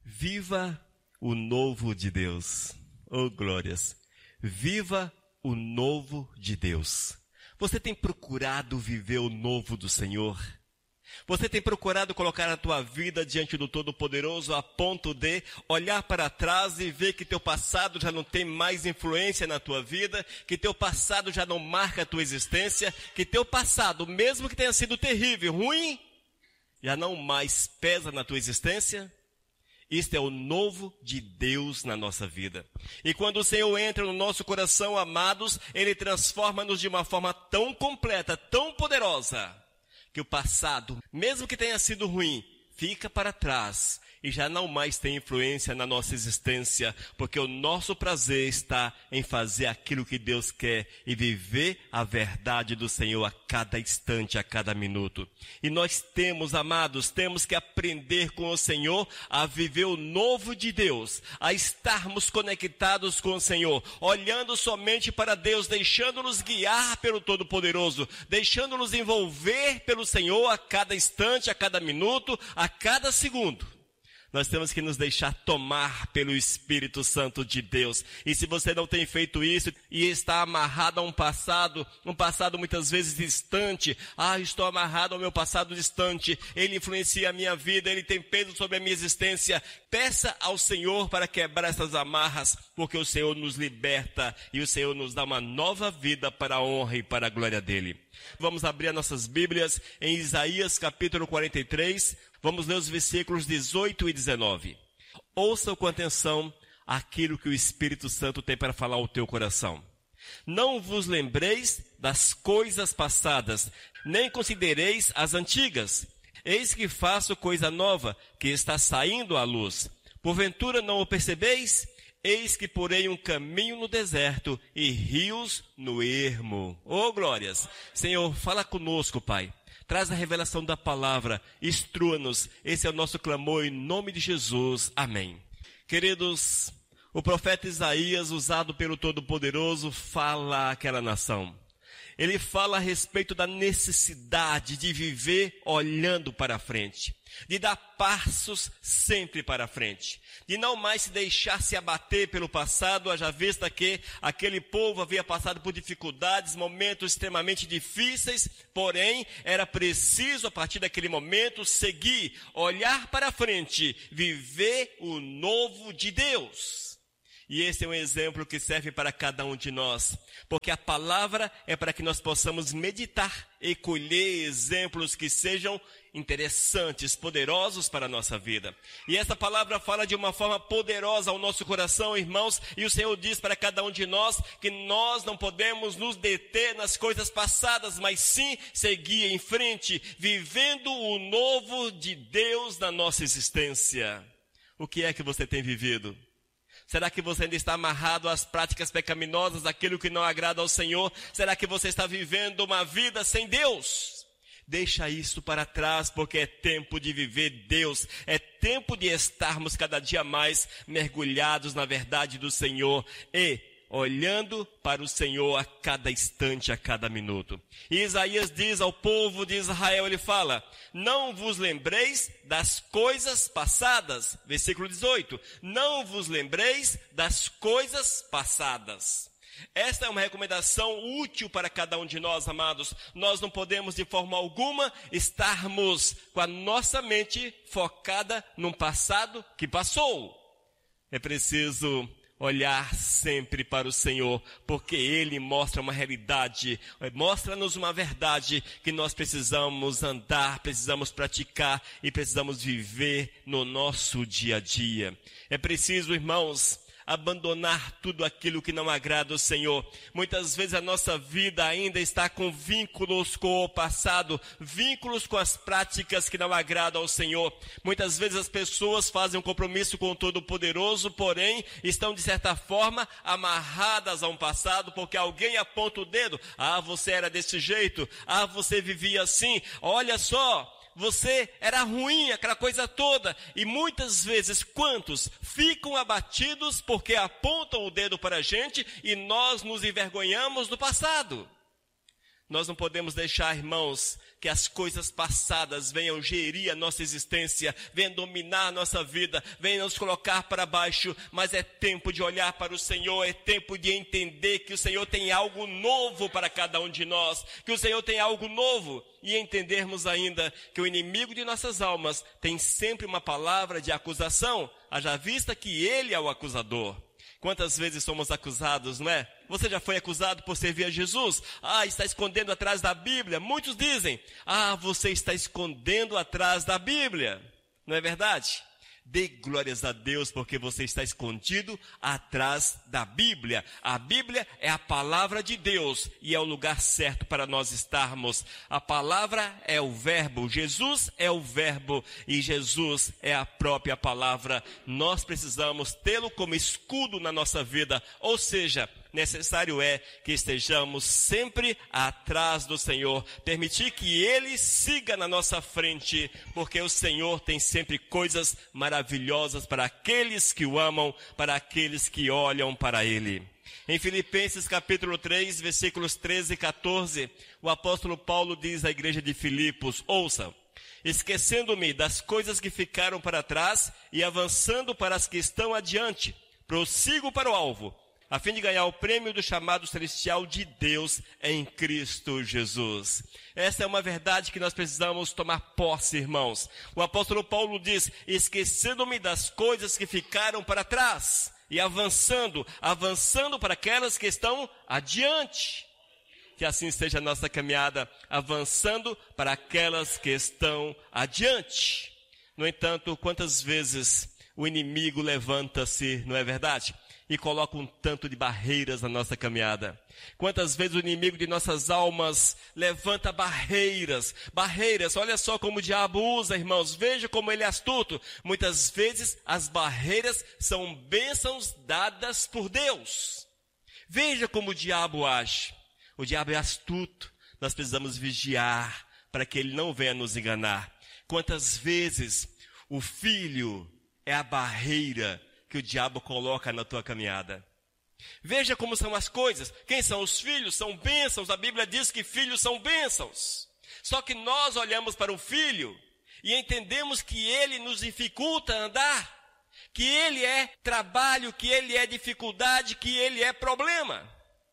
Viva o novo de Deus. Oh, glórias. Viva o novo de Deus. Você tem procurado viver o novo do Senhor? Você tem procurado colocar a tua vida diante do Todo-Poderoso a ponto de olhar para trás e ver que teu passado já não tem mais influência na tua vida, que teu passado já não marca a tua existência, que teu passado, mesmo que tenha sido terrível, ruim, já não mais pesa na tua existência? Isto é o novo de Deus na nossa vida. E quando o Senhor entra no nosso coração, amados, Ele transforma-nos de uma forma tão completa, tão poderosa, que o passado, mesmo que tenha sido ruim, fica para trás e já não mais tem influência na nossa existência, porque o nosso prazer está em fazer aquilo que Deus quer e viver a verdade do Senhor a cada instante, a cada minuto. E nós temos, amados, temos que aprender com o Senhor a viver o novo de Deus, a estarmos conectados com o Senhor, olhando somente para Deus, deixando-nos guiar pelo Todo-Poderoso, deixando-nos envolver pelo Senhor a cada instante, a cada minuto, a cada segundo. Nós temos que nos deixar tomar pelo Espírito Santo de Deus. E se você não tem feito isso e está amarrado a um passado muitas vezes distante. Estou amarrado ao meu passado distante. Ele influencia a minha vida, ele tem peso sobre a minha existência. Peça ao Senhor para quebrar essas amarras, porque o Senhor nos liberta e o Senhor nos dá uma nova vida para a honra e para a glória dele. Vamos abrir as nossas Bíblias em Isaías capítulo 43. Vamos ler os versículos 18 e 19. Ouça com atenção aquilo que o Espírito Santo tem para falar ao teu coração. Não vos lembreis das coisas passadas, nem considereis as antigas. Eis que faço coisa nova, que está saindo à luz. Porventura não o percebeis? Eis que porei um caminho no deserto e rios no ermo. Oh, glórias! Senhor, fala conosco, Pai. Traz a revelação da palavra, instrua-nos. Esse é o nosso clamor em nome de Jesus. Amém. Queridos, o profeta Isaías, usado pelo Todo-Poderoso, fala àquela nação. Ele fala a respeito da necessidade de viver olhando para frente, de dar passos sempre para frente, de não mais se deixar se abater pelo passado, haja vista que aquele povo havia passado por dificuldades, momentos extremamente difíceis, porém era preciso a partir daquele momento seguir, olhar para frente, viver o novo de Deus. E esse é um exemplo que serve para cada um de nós, porque a palavra é para que nós possamos meditar e colher exemplos que sejam interessantes, poderosos para a nossa vida. E essa palavra fala de uma forma poderosa ao nosso coração, irmãos, e o Senhor diz para cada um de nós que nós não podemos nos deter nas coisas passadas, mas sim seguir em frente, vivendo o novo de Deus na nossa existência. O que é que você tem vivido? Será que você ainda está amarrado às práticas pecaminosas, àquilo que não agrada ao Senhor? Será que você está vivendo uma vida sem Deus? Deixa isso para trás, porque é tempo de viver Deus. É tempo de estarmos cada dia mais mergulhados na verdade do Senhor e olhando para o Senhor a cada instante, a cada minuto. E Isaías diz ao povo de Israel, ele fala, não vos lembreis das coisas passadas. Versículo 18, não vos lembreis das coisas passadas. Esta é uma recomendação útil para cada um de nós, amados. Nós não podemos de forma alguma estarmos com a nossa mente focada num passado que passou. É preciso olhar sempre para o Senhor, porque Ele mostra uma realidade, mostra-nos uma verdade que nós precisamos andar, precisamos praticar e precisamos viver no nosso dia a dia. É preciso, irmãos, abandonar tudo aquilo que não agrada ao Senhor. Muitas vezes a nossa vida ainda está com vínculos com o passado, vínculos com as práticas que não agradam ao Senhor. Muitas vezes as pessoas fazem um compromisso com o Todo-Poderoso, porém estão de certa forma amarradas a um passado, porque alguém aponta o dedo. Você era desse jeito. Você vivia assim. Olha só. Você era ruim, aquela coisa toda. E muitas vezes, quantos ficam abatidos porque apontam o dedo para a gente e nós nos envergonhamos do passado? Nós não podemos deixar, irmãos, que as coisas passadas venham gerir a nossa existência, venham dominar a nossa vida, venham nos colocar para baixo, mas é tempo de olhar para o Senhor, é tempo de entender que o Senhor tem algo novo para cada um de nós, que o Senhor tem algo novo, e entendermos ainda que o inimigo de nossas almas tem sempre uma palavra de acusação, haja vista que ele é o acusador. Quantas vezes somos acusados, não é? Você já foi acusado por servir a Jesus? Está escondendo atrás da Bíblia. Muitos dizem, você está escondendo atrás da Bíblia. Não é verdade? Dê glórias a Deus porque você está escondido atrás da Bíblia. A Bíblia é a palavra de Deus e é o lugar certo para nós estarmos. A palavra é o verbo, Jesus é o verbo e Jesus é a própria palavra. Nós precisamos tê-lo como escudo na nossa vida, ou seja, necessário é que estejamos sempre atrás do Senhor, permitir que Ele siga na nossa frente, porque o Senhor tem sempre coisas maravilhosas para aqueles que o amam, para aqueles que olham para Ele. Em Filipenses capítulo 3, versículos 13 e 14, o apóstolo Paulo diz à igreja de Filipos, ouça, esquecendo-me das coisas que ficaram para trás e avançando para as que estão adiante, prossigo para o alvo, a fim de ganhar o prêmio do chamado celestial de Deus em Cristo Jesus. Essa é uma verdade que nós precisamos tomar posse, irmãos. O apóstolo Paulo diz, esquecendo-me das coisas que ficaram para trás e avançando para aquelas que estão adiante. Que assim seja a nossa caminhada, avançando para aquelas que estão adiante. No entanto, quantas vezes o inimigo levanta-se, não é verdade? E coloca um tanto de barreiras na nossa caminhada. Quantas vezes o inimigo de nossas almas levanta barreiras, olha só como o diabo usa, irmãos, veja como ele é astuto. Muitas vezes as barreiras são bênçãos dadas por Deus. Veja como o diabo age. O diabo é astuto, nós precisamos vigiar para que ele não venha nos enganar. Quantas vezes o filho é a barreira que o diabo coloca na tua caminhada. Veja como são as coisas. Quem são os filhos? São bênçãos. A Bíblia diz que filhos são bênçãos. Só que nós olhamos para o filho e entendemos que ele nos dificulta andar, que ele é trabalho, que ele é dificuldade, que ele é problema.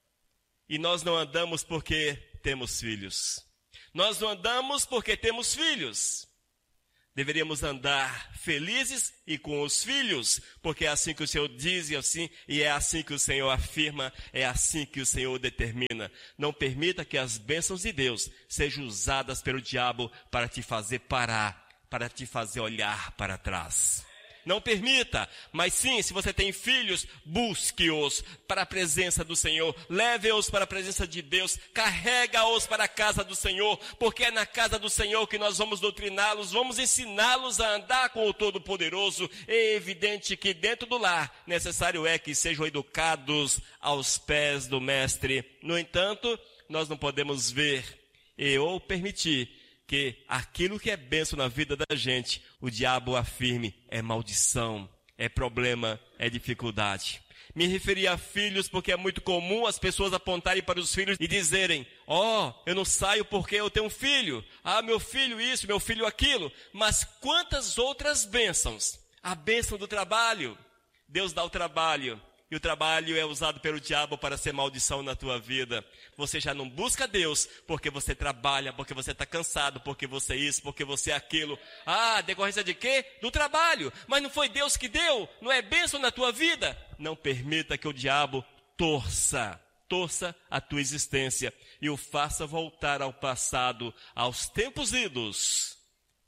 E nós não andamos porque temos filhos. Nós não andamos porque temos filhos. Deveríamos andar felizes e com os filhos, porque é assim que o Senhor diz e é assim que o Senhor afirma, é assim que o Senhor determina. Não permita que as bênçãos de Deus sejam usadas pelo diabo para te fazer parar, para te fazer olhar para trás. Não permita, mas sim, se você tem filhos, busque-os para a presença do Senhor, leve-os para a presença de Deus, carrega-os para a casa do Senhor, porque é na casa do Senhor que nós vamos doutriná-los, vamos ensiná-los a andar com o Todo-Poderoso. É evidente que dentro do lar, necessário é que sejam educados aos pés do Mestre. No entanto, nós não podemos ver ou permitir que aquilo que é bênção na vida da gente, o diabo afirme, é maldição, é problema, é dificuldade. Me referi a filhos porque é muito comum as pessoas apontarem para os filhos e dizerem, eu não saio porque eu tenho um filho, meu filho isso, meu filho aquilo. Mas quantas outras bênçãos? A bênção do trabalho, Deus dá o trabalho. E o trabalho é usado pelo diabo para ser maldição na tua vida. Você já não busca Deus porque você trabalha, porque você está cansado, porque você é isso, porque você é aquilo. Decorrência de quê? Do trabalho. Mas não foi Deus que deu? Não é bênção na tua vida? Não permita que o diabo torça a tua existência e o faça voltar ao passado, aos tempos idos.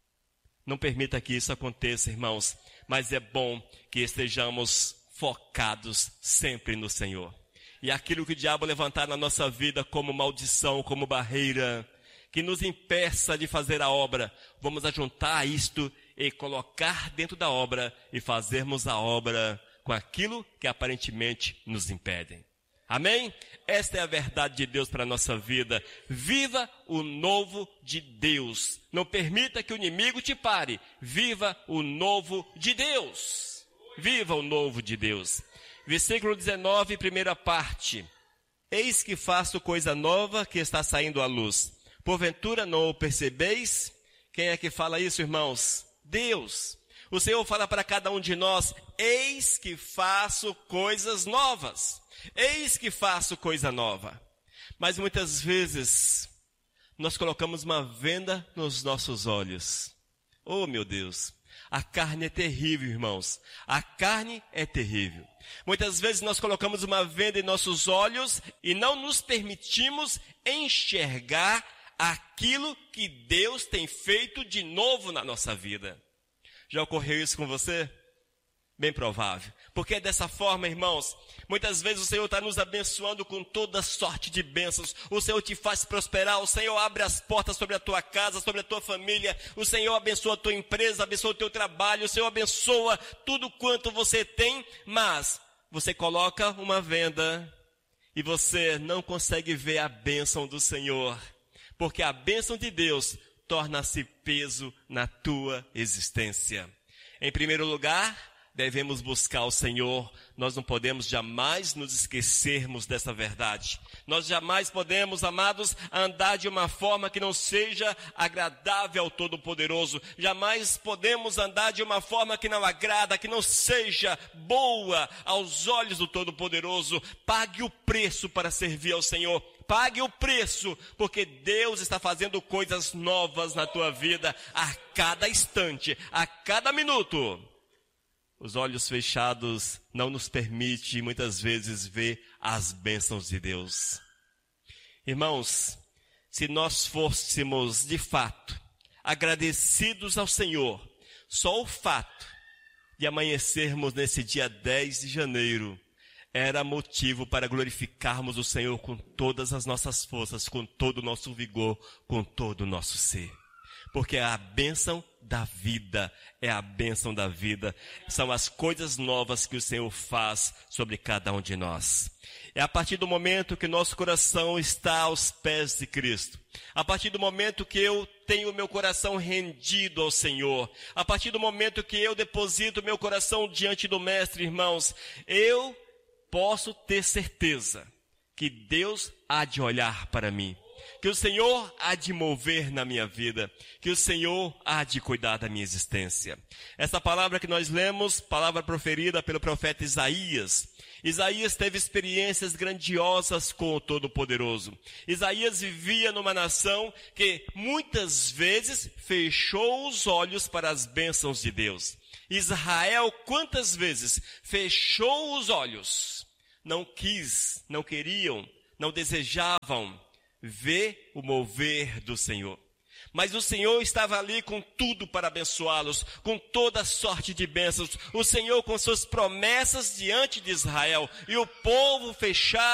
Não permita que isso aconteça, irmãos. Mas é bom que estejamos focados sempre no Senhor. E aquilo que o diabo levantar na nossa vida como maldição, como barreira, que nos impeça de fazer a obra, vamos ajuntar isto e colocar dentro da obra e fazermos a obra com aquilo que aparentemente nos impedem. Amém? Esta é a verdade de Deus para a nossa vida. Viva o novo de Deus. Não permita que o inimigo te pare. Viva o novo de Deus. Viva o novo de Deus. Versículo 19, primeira parte. Eis que faço coisa nova que está saindo à luz. Porventura não o percebeis? Quem é que fala isso, irmãos? Deus. O Senhor fala para cada um de nós, eis que faço coisas novas. Eis que faço coisa nova. Mas muitas vezes nós colocamos uma venda nos nossos olhos. Oh, meu Deus, a carne é terrível, irmãos. A carne é terrível. Muitas vezes nós colocamos uma venda em nossos olhos e não nos permitimos enxergar aquilo que Deus tem feito de novo na nossa vida. Já ocorreu isso com você? Bem provável. Porque é dessa forma, irmãos, muitas vezes o Senhor está nos abençoando com toda sorte de bênçãos. O Senhor te faz prosperar, o Senhor abre as portas sobre a tua casa, sobre a tua família. O Senhor abençoa a tua empresa, abençoa o teu trabalho, o Senhor abençoa tudo quanto você tem, mas você coloca uma venda e você não consegue ver a bênção do Senhor. Porque a bênção de Deus torna-se peso na tua existência. Em primeiro lugar, devemos buscar o Senhor. Nós não podemos jamais nos esquecermos dessa verdade. Nós jamais podemos, amados, andar de uma forma que não seja agradável ao Todo-Poderoso. Jamais podemos andar de uma forma que não agrada, que não seja boa aos olhos do Todo-Poderoso. Pague o preço para servir ao Senhor. Pague o preço, porque Deus está fazendo coisas novas na tua vida a cada instante, a cada minuto. Os olhos fechados não nos permitem muitas vezes ver as bênçãos de Deus. Irmãos, se nós fôssemos de fato agradecidos ao Senhor, só o fato de amanhecermos nesse dia 10 de janeiro era motivo para glorificarmos o Senhor com todas as nossas forças, com todo o nosso vigor, com todo o nosso ser. Porque é a bênção da vida, é a bênção da vida. São as coisas novas que o Senhor faz sobre cada um de nós. É a partir do momento que nosso coração está aos pés de Cristo. A partir do momento que eu tenho o meu coração rendido ao Senhor. A partir do momento que eu deposito o meu coração diante do Mestre, irmãos, eu posso ter certeza que Deus há de olhar para mim, que o Senhor há de mover na minha vida, que o Senhor há de cuidar da minha existência. Essa palavra que nós lemos, palavra proferida pelo profeta Isaías. Isaías teve experiências grandiosas com o Todo-Poderoso. Isaías vivia numa nação que muitas vezes fechou os olhos para as bênçãos de Deus. Israel, quantas vezes fechou os olhos, não queriam, não desejavam ver o mover do Senhor. Mas o Senhor estava ali com tudo para abençoá-los, com toda sorte de bênçãos. O Senhor com suas promessas diante de Israel, e o povo fechado